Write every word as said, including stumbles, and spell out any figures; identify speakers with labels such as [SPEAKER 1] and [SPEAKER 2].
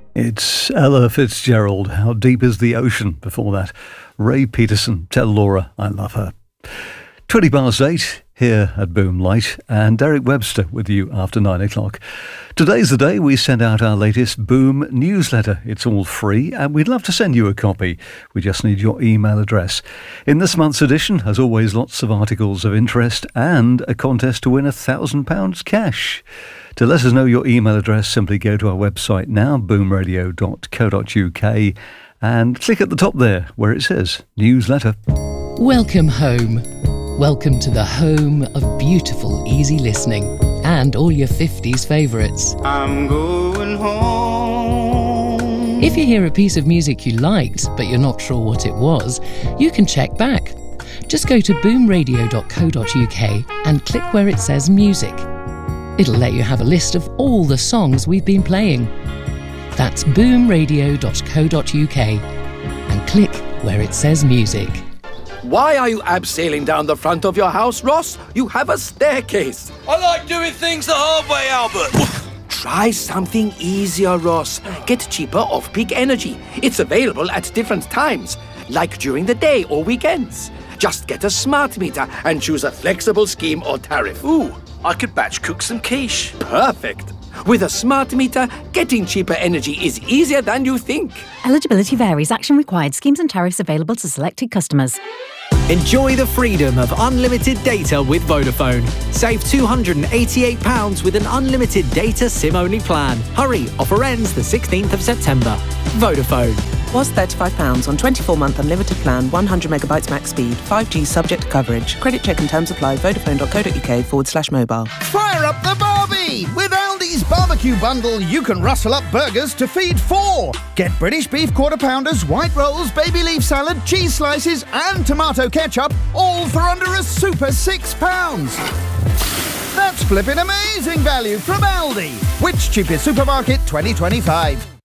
[SPEAKER 1] It's Ella Fitzgerald, How Deep is the Ocean? Before that, Ray Peterson, Tell Laura I Love Her. twenty past eight here at Boom Light, and Derek Webster with you after nine o'clock. Today's the day we send out our latest Boom newsletter. It's all free, and we'd love to send you a copy. We just need your email address. In this month's edition, as always, lots of articles of interest and a contest to win a thousand pounds cash. To let us know your email address, simply go to our website now, boom radio dot co dot uk, and click at the top there where it says newsletter.
[SPEAKER 2] Welcome home. Welcome to the home of beautiful, easy listening and all your fifties favourites.
[SPEAKER 3] I'm going home.
[SPEAKER 2] If you hear a piece of music you liked, but you're not sure what it was, you can check back. Just go to boom radio dot co dot uk and click where it says music. It'll let you have a list of all the songs we've been playing. That's boom radio dot co dot uk and click where it says music.
[SPEAKER 4] Why are you abseiling down the front of your house, Ross? You have a staircase.
[SPEAKER 5] I like doing things the hard way, Albert.
[SPEAKER 4] Try something easier, Ross. Get cheaper off-peak energy. It's available at different times, like during the day or weekends. Just get a smart meter and choose a flexible scheme or tariff.
[SPEAKER 5] Ooh, I could batch cook some quiche.
[SPEAKER 4] Perfect. With a smart meter, getting cheaper energy is easier than you think.
[SPEAKER 6] Eligibility varies. Action required. Schemes and tariffs available to selected customers.
[SPEAKER 7] Enjoy the freedom of unlimited data with Vodafone. Save two hundred eighty-eight pounds with an unlimited data SIM-only plan. Hurry, offer ends the sixteenth of September. Vodafone.
[SPEAKER 8] Was thirty-five pounds on twenty-four month unlimited plan, one hundred megabytes max speed, five G subject to coverage. Credit check and terms apply. Vodafone dot co dot uk forward slash mobile.
[SPEAKER 9] Fire up the Barbie! With Aldi's barbecue bundle, you can rustle up burgers to feed four. Get British beef quarter pounders, white rolls, baby leaf salad, cheese slices, and tomato ketchup, all for under a super six pounds. That's flipping amazing value from Aldi. Which cheapest supermarket twenty twenty-five?